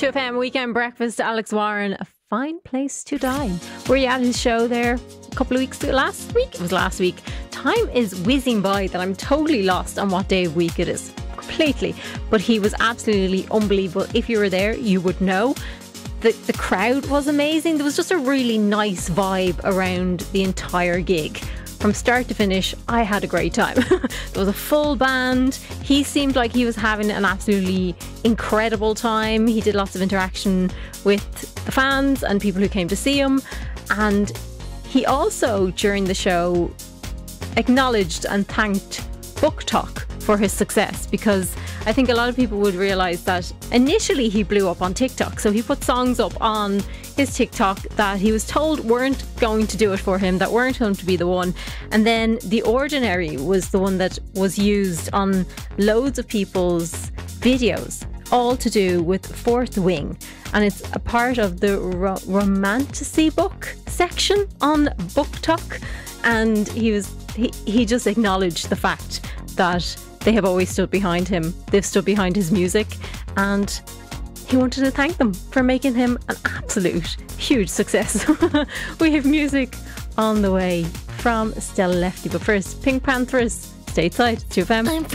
2FM Weekend Breakfast. Alex Warren, A Fine Place to Die. Were you at his show there a couple of weeks ago? Last week? It was last week. Time is whizzing by that I'm totally lost on what day of week it is. Completely. But he was absolutely unbelievable. If you were there, you would know. The crowd was amazing. There was just a really nice vibe around the entire gig. From start to finish, I had a great time. There was a full band. He seemed like he was having an absolutely incredible time. He did lots of interaction with the fans and people who came to see him. And he also, during the show, acknowledged and thanked BookTok for his success, because I think a lot of people would realise that initially he blew up on TikTok. So he put songs up on his TikTok that he was told weren't going to do it for him, that weren't going to be the one. And then The Ordinary was the one that was used on loads of people's videos, all to do with Fourth Wing. And it's a part of the romantasy book section on BookTok. And he just acknowledged the fact that they have always stood behind him. They've stood behind his music, and he wanted to thank them for making him an absolute huge success. We have music on the way from Stella Lefty, but first, Pink Panthers, Stateside, 2FM.